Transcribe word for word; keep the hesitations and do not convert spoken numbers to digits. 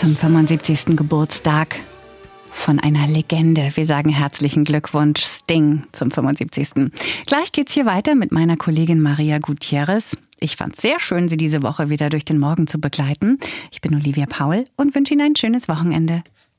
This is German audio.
zum fünfundsiebzigsten Geburtstag von einer Legende. Wir sagen herzlichen Glückwunsch, Sting, zum fünfundsiebzigsten Gleich geht's hier weiter mit meiner Kollegin Maria Gutierrez. Ich fand's sehr schön, Sie diese Woche wieder durch den Morgen zu begleiten. Ich bin Olivia Paul und wünsche Ihnen ein schönes Wochenende.